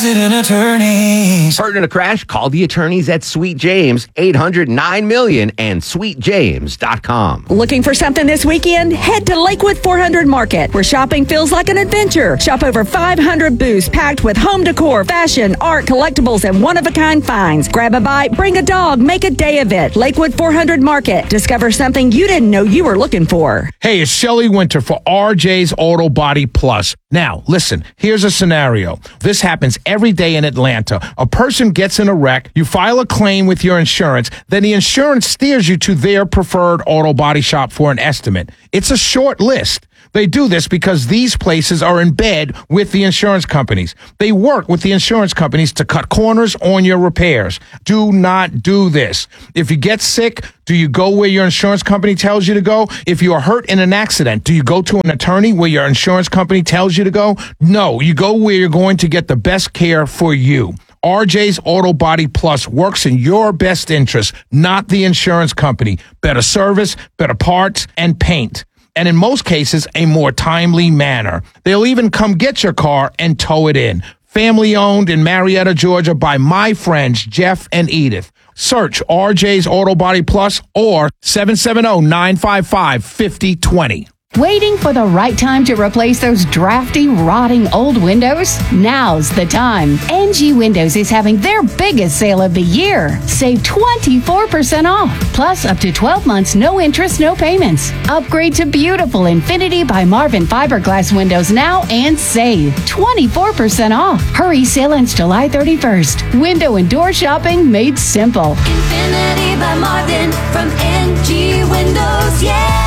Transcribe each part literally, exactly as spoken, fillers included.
Attorneys. Hurt in a crash? Call the attorneys at Sweet James, eight hundred nine million and sweet james dot com. Looking for something this weekend? Head to Lakewood four hundred Market, where shopping feels like an adventure. Shop over five hundred booths packed with home decor, fashion, art, collectibles, and one-of-a-kind finds. Grab a bite, bring a dog, make a day of it. Lakewood four hundred Market. Discover something you didn't know you were looking for. Hey, it's Shelley Winter for R J's Auto Body Plus. Now, listen, here's a scenario. This happens every day in Atlanta. A person gets in a wreck, you file a claim with your insurance, then the insurance steers you to their preferred auto body shop for an estimate. It's a short list. They do this because these places are in bed with the insurance companies. They work with the insurance companies to cut corners on your repairs. Do not do this. If you get sick, do you go where your insurance company tells you to go? If you are hurt in an accident, do you go to an attorney where your insurance company tells you to go? No, you go where you're going to get the best care for you. R J's Auto Body Plus works in your best interest, not the insurance company. Better service, better parts, and paint. And in most cases, a more timely manner. They'll even come get your car and tow it in. Family owned in Marietta, Georgia by my friends Jeff and Edith. Search R J's Auto Body Plus or seven seven zero, nine five five, five zero two zero. Waiting for the right time to replace those drafty, rotting old windows? Now's the time. N G Windows is having their biggest sale of the year. Save twenty-four percent off, plus up to twelve months, no interest, no payments. Upgrade to beautiful Infinity by Marvin fiberglass windows now and save twenty-four percent off. Hurry, sale ends July thirty-first. Window and door shopping made simple. Infinity by Marvin from N G Windows, yeah!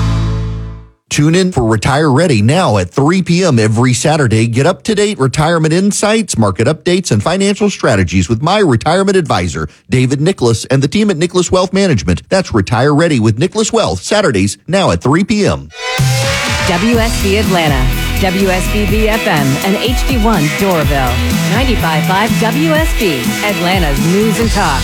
Tune in for Retire Ready now at three p.m. every Saturday. Get up-to-date retirement insights, market updates, and financial strategies with my retirement advisor, David Nicholas, and the team at Nicholas Wealth Management. That's Retire Ready with Nicholas Wealth, Saturdays now at three p.m. W S B Atlanta, W S B B F M, and H D one Doraville. ninety-five point five W S B, Atlanta's news and talk.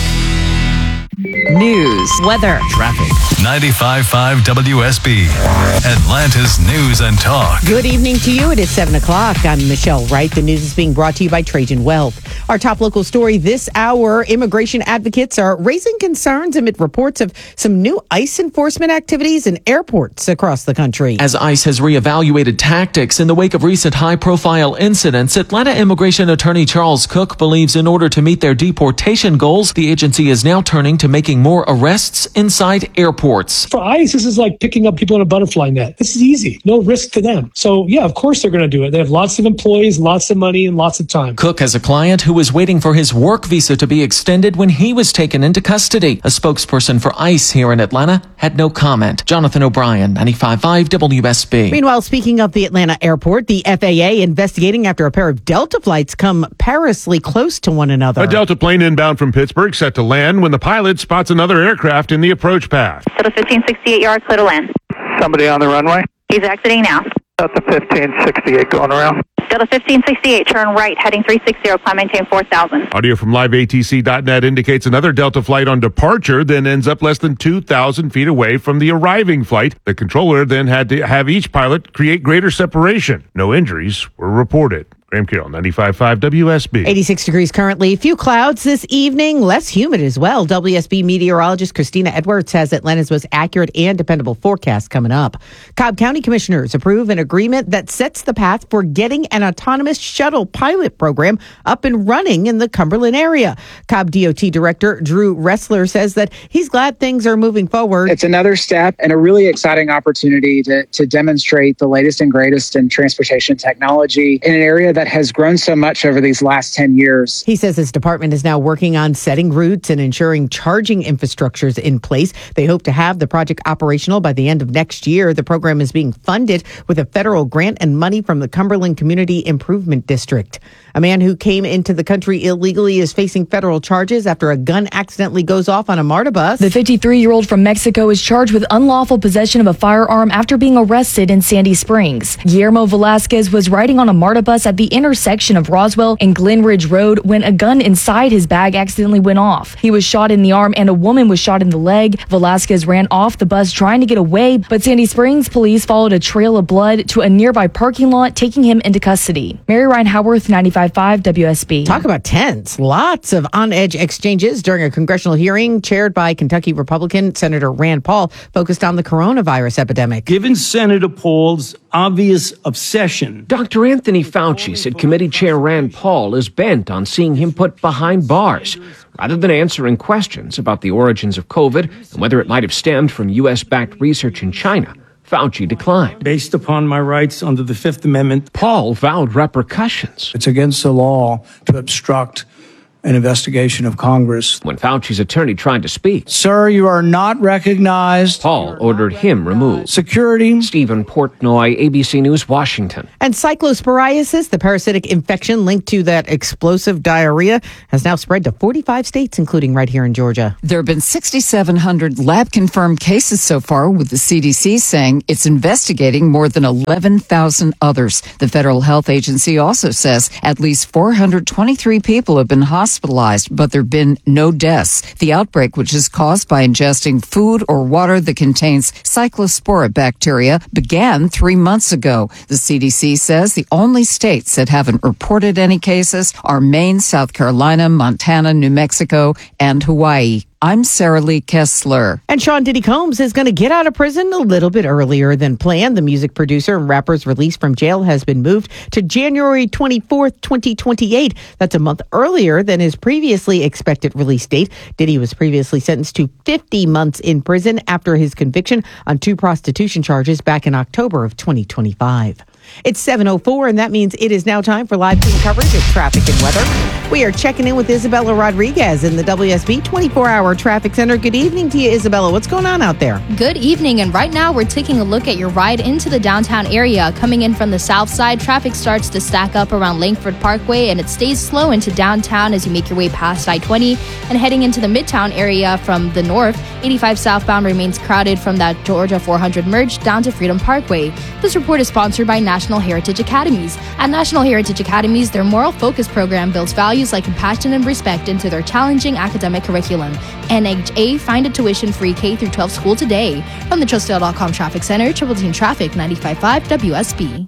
News, weather, traffic. ninety-five point five W S B, Atlanta's news and talk. Good evening to you. It is seven o'clock. I'm Michelle Wright. The news is being brought to you by Trajan Wealth. Our top local story this hour, immigration advocates are raising concerns amid reports of some new ICE enforcement activities in airports across the country. As ICE has reevaluated tactics in the wake of recent high-profile incidents, Atlanta immigration attorney Charles Cook believes in order to meet their deportation goals, the agency is now turning to making more arrests inside airports. For ICE, this is like picking up people in a butterfly net. This is easy. No risk to them. So, yeah, of course they're going to do it. They have lots of employees, lots of money, and lots of time. Cook has a client who was waiting for his work visa to be extended when he was taken into custody. A spokesperson for ICE here in Atlanta had no comment. Jonathan O'Brien, ninety-five point five W S B. Meanwhile, speaking of the Atlanta airport, the F A A investigating after a pair of Delta flights come perilously close to one another. A Delta plane inbound from Pittsburgh set to land when the pilot spots another aircraft in the approach path. Delta fifteen sixty-eight yards, clear to land. Somebody on the runway? He's exiting now. Delta fifteen sixty-eight going around. Delta fifteen sixty-eight, turn right, heading three sixty, climb maintain four thousand. Audio from live A T C dot net indicates another Delta flight on departure then ends up less than two thousand feet away from the arriving flight. The controller then had to have each pilot create greater separation. No injuries were reported. Graham Carroll, ninety-five point five W S B. eighty-six degrees currently. Few clouds this evening. Less humid as well. W S B meteorologist Christina Edwards has Atlanta's most accurate and dependable forecast coming up. Cobb County commissioners approve an agreement that sets the path for getting an autonomous shuttle pilot program up and running in the Cumberland area. Cobb D O T Director Drew Ressler says that he's glad things are moving forward. It's another step and a really exciting opportunity to, to demonstrate the latest and greatest in transportation technology in an area that has grown so much over these last ten years. He says his department is now working on setting routes and ensuring charging infrastructures in place. They hope to have the project operational by the end of next year. The program is being funded with a federal grant and money from the Cumberland Community Improvement District. A man who came into the country illegally is facing federal charges after a gun accidentally goes off on a MARTA bus. The fifty-three-year-old from Mexico is charged with unlawful possession of a firearm after being arrested in Sandy Springs. Guillermo Velasquez was riding on a MARTA bus at the intersection of Roswell and Glenridge Road when a gun inside his bag accidentally went off. He was shot in the arm and a woman was shot in the leg. Velasquez ran off the bus trying to get away, but Sandy Springs police followed a trail of blood to a nearby parking lot, taking him into custody. Mary Ryan Howarth, ninety-five point five W S B. Talk about tense. Lots of on-edge exchanges during a congressional hearing chaired by Kentucky Republican Senator Rand Paul focused on the coronavirus epidemic. Given Senator Paul's obvious obsession, Doctor Anthony Fauci said Committee Chair Rand Paul is bent on seeing him put behind bars, rather than answering questions about the origins of COVID and whether it might have stemmed from U S-backed research in China. Fauci declined. Based upon my rights under the Fifth Amendment, Paul vowed repercussions. It's against the law to obstruct an investigation of Congress. When Fauci's attorney tried to speak, Sir, you are not recognized. Paul ordered him removed. Security. Stephen Portnoy, A B C News, Washington. And cyclosporiasis, the parasitic infection linked to that explosive diarrhea, has now spread to forty-five states, including right here in Georgia. There have been six thousand seven hundred lab-confirmed cases so far, with the C D C saying it's investigating more than eleven thousand others. The Federal Health Agency also says at least four hundred twenty-three people have been hospitalized. hospitalized, but there have been no deaths. The outbreak, which is caused by ingesting food or water that contains cyclospora bacteria, began three months ago. The C D C says the only states that haven't reported any cases are Maine, South Carolina, Montana, New Mexico, and Hawaii. I'm Sarah Lee Kessler. And Sean Diddy Combs is going to get out of prison a little bit earlier than planned. The music producer and rapper's release from jail has been moved to January twenty-fourth, twenty twenty-eight. That's a month earlier than his previously expected release date. Diddy was previously sentenced to fifty months in prison after his conviction on two prostitution charges back in October of twenty twenty-five. It's seven oh four, and that means it is now time for live team coverage of traffic and weather. We are checking in with Isabella Rodriguez in the W S B twenty-four hour Traffic Center. Good evening to you, Isabella. What's going on out there? Good evening, and right now we're taking a look at your ride into the downtown area. Coming in from the south side, traffic starts to stack up around Langford Parkway, and it stays slow into downtown as you make your way past I twenty. And heading into the Midtown area from the north, eighty-five southbound remains crowded from that Georgia four hundred merge down to Freedom Parkway. This report is sponsored by National Heritage Academies. At National Heritage Academies, their moral focus program builds values like compassion and respect into their challenging academic curriculum. N H A, find a tuition-free K through twelve school today. From the Trustdale dot com Traffic Center, Triple Team Traffic, ninety-five point five W S B.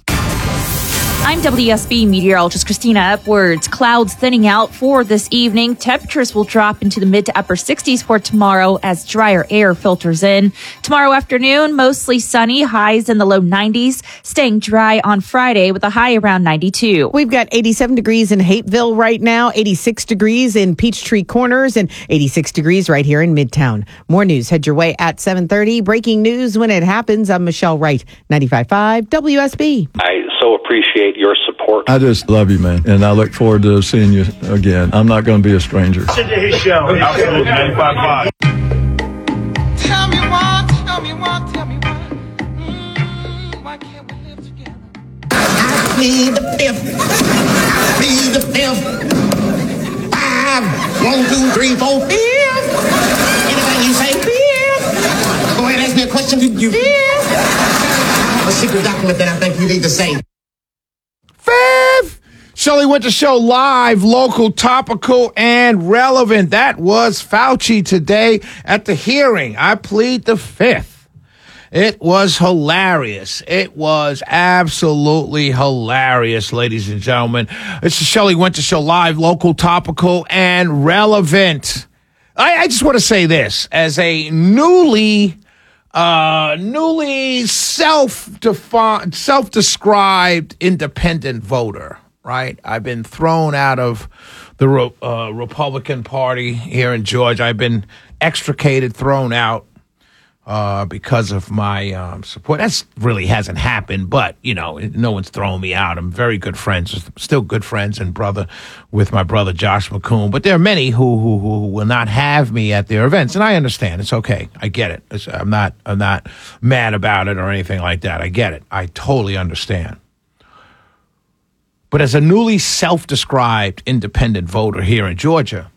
I'm W S B meteorologist Christina Edwards. Clouds thinning out for this evening. Temperatures will drop into the mid to upper sixties for tomorrow as drier air filters in. Tomorrow afternoon, mostly sunny, highs in the low nineties, staying dry on Friday with a high around ninety-two. We've got eighty-seven degrees in Hapeville right now, eighty-six degrees in Peachtree Corners, and eighty-six degrees right here in Midtown. More news head your way at seven thirty. Breaking news when it happens. I'm Michelle Wright, ninety-five point five W S B. I so appreciate your support. I just love you, man, and I look forward to seeing you again. I'm not going to be a stranger. Today's show. Absolutely, ninety-five point five. Tell me why, tell me why, tell me why. Mm, why can't we live together? I plead the fifth. I plead the fifth. Five. One, two, three, four, fifth. Anything you say, fifth. Go ahead, ask me a question. Did you fifth? I have a secret document that I think you need to say. Fifth! Shelley Winter Show live, local, topical, and relevant. That was Fauci today at the hearing. I plead the fifth. It was hilarious. It was absolutely hilarious, ladies and gentlemen. It's the Shelley Winter Show live, local, topical, and relevant. I, I just want to say this. As a newly... Uh, newly self-defined, self-described independent voter, right? I've been thrown out of the uh, Republican Party here in Georgia. I've been extricated, thrown out uh, because of my um, support. That really hasn't happened, but, you know, no one's thrown me out. I'm very good friends, still good friends and brother with my brother Josh McCoon. But there are many who, who, who will not have me at their events, and I understand. It's okay. I get it. It's, I'm not I'm not mad about it or anything like that. I get it. I totally understand. But as a newly self-described independent voter here in Georgia,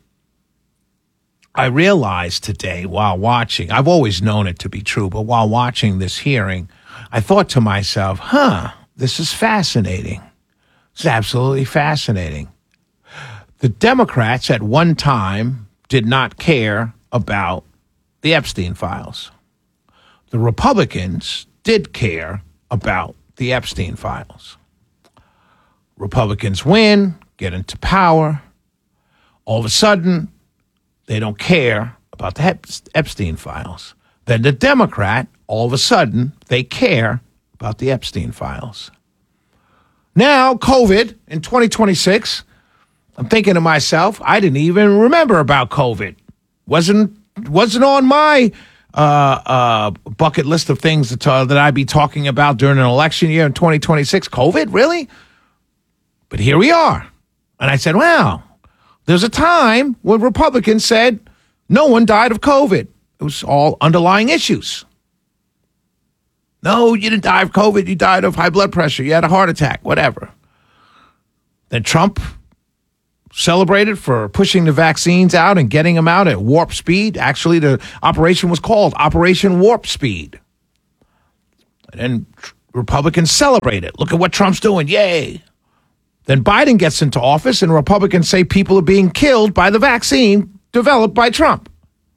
I realized today while watching, I've always known it to be true, but while watching this hearing, I thought to myself, huh, this is fascinating. It's absolutely fascinating. The Democrats at one time did not care about the Epstein files. The Republicans did care about the Epstein files. Republicans win, get into power. All of a sudden, they don't care about the Epstein files. Then the Democrat, all of a sudden, they care about the Epstein files. Now, COVID in twenty twenty-six, I'm thinking to myself, I didn't even remember about COVID. Wasn't wasn't on my uh, uh, bucket list of things that, uh, that I'd be talking about during an election year in twenty twenty-six. COVID, really? But here we are. And I said, well, there's a time when Republicans said no one died of COVID. It was all underlying issues. No, you didn't die of COVID. You died of high blood pressure. You had a heart attack, whatever. Then Trump celebrated for pushing the vaccines out and getting them out at warp speed. Actually, the operation was called Operation Warp Speed. And then Republicans celebrated. Look at what Trump's doing. Yay. Then Biden gets into office and Republicans say people are being killed by the vaccine developed by Trump.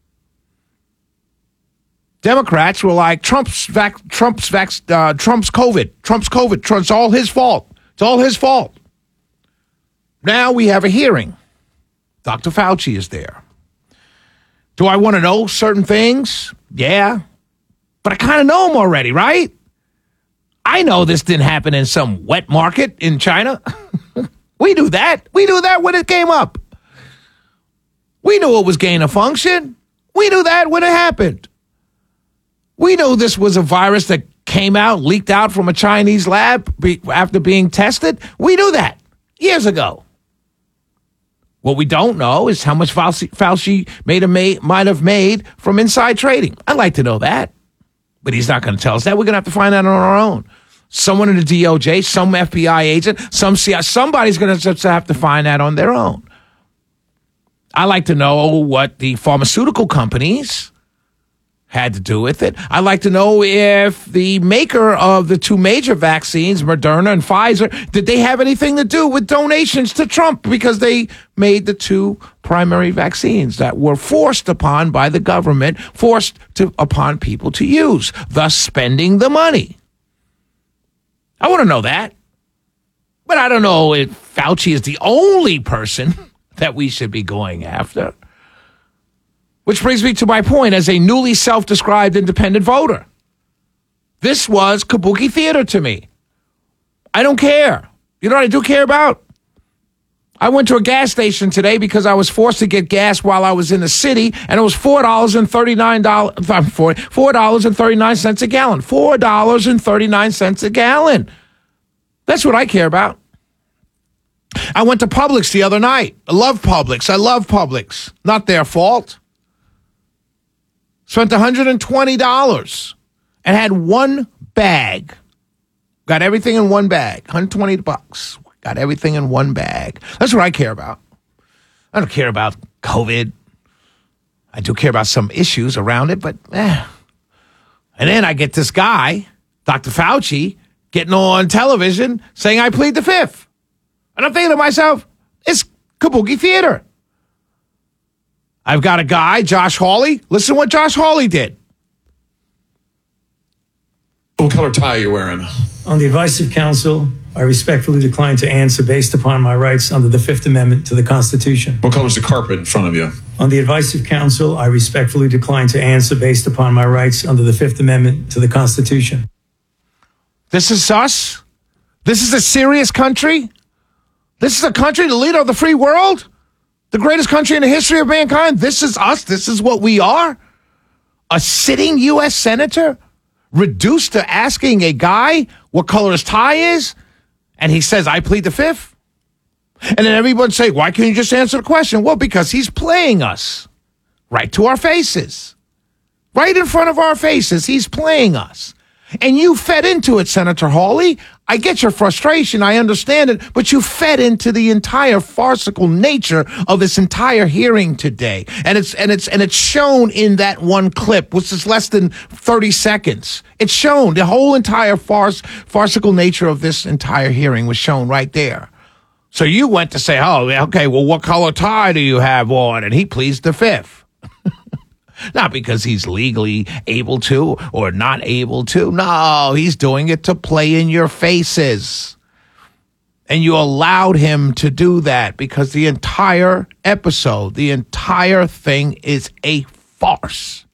Democrats were like, Trump's vac- Trump's vac- uh, Trump's COVID, Trump's COVID, Trump's all his fault. It's all his fault. Now we have a hearing. Doctor Fauci is there. Do I want to know certain things? Yeah. But I kind of know them already, right? I know this didn't happen in some wet market in China. We knew that. We knew that when it came up. We knew it was gain of function. We knew that when it happened. We knew this was a virus that came out, leaked out from a Chinese lab be, after being tested. We knew that years ago. What we don't know is how much Fauci, Fauci made a may, might have made from inside trading. I'd like to know that. But he's not going to tell us that. We're going to have to find out on our own. Someone in the D O J, some F B I agent, some C I A, somebody's going to have to find that on their own. I like to know what the pharmaceutical companies had to do with it. I'd like to know if the maker of the two major vaccines, Moderna and Pfizer, did they have anything to do with donations to Trump because they made the two primary vaccines that were forced upon by the government, forced to, upon people to use, thus spending the money. I want to know that. But I don't know if Fauci is the only person that we should be going after. Which brings me to my point as a newly self-described independent voter. This was kabuki theater to me. I don't care. You know what I do care about? I went to a gas station today because I was forced to get gas while I was in the city, and it was four dollars and thirty-nine cents, four dollars and thirty-nine cents a gallon. four dollars and thirty-nine cents a gallon. That's what I care about. I went to Publix the other night. I love Publix. I love Publix. Not their fault. Spent one hundred twenty dollars and had one bag. Got everything in one bag. one hundred twenty bucks. Got everything in one bag. That's what I care about. I don't care about COVID. I do care about some issues around it, but eh. And then I get this guy, Doctor Fauci, getting on television saying I plead the fifth. And I'm thinking to myself, it's kabuki theater. I've got a guy, Josh Hawley. Listen to what Josh Hawley did. What color tie are you wearing? On the advice of counsel, I respectfully decline to answer based upon my rights under the Fifth Amendment to the Constitution. What color is the carpet in front of you? On the advice of counsel, I respectfully decline to answer based upon my rights under the Fifth Amendment to the Constitution. This is us? This is a serious country? This is a country, the leader of the free world? The greatest country in the history of mankind? This is us? This is what we are? A sitting U S senator reduced to asking a guy what color his tie is? And he says, I plead the fifth? And then everyone say, why can't you just answer the question? Well, because he's playing us right to our faces. Right in front of our faces, he's playing us. And you fed into it, Senator Hawley. I get your frustration. I understand it. But you fed into the entire farcical nature of this entire hearing today. And it's and it's and it's shown in that one clip, which is less than thirty seconds. It's shown. The whole entire farce, farcical nature of this entire hearing was shown right there. So you went to say, oh, okay, well, what color tie do you have on? And he pleads the fifth. Not because he's legally able to or not able to. No, he's doing it to play in your faces. And you allowed him to do that because the entire episode, the entire thing is a farce.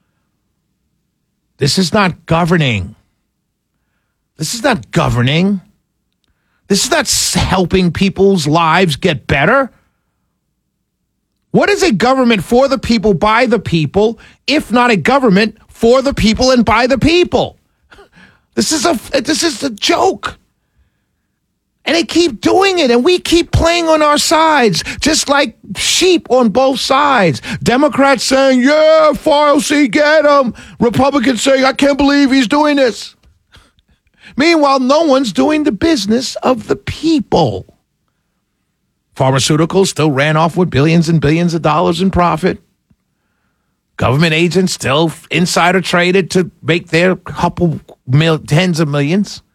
This is not governing. This is not governing. This is not helping people's lives get better. What is a government for the people, by the people, if not a government for the people and by the people? This is a this is a joke. And they keep doing it, and we keep playing on our sides, just like sheep on both sides. Democrats saying, yeah, file C, get him. Republicans saying, I can't believe he's doing this. Meanwhile, no one's doing the business of the people. Pharmaceuticals still ran off with billions and billions of dollars in profit. Government agents still insider traded to make their couple mil, tens of millions.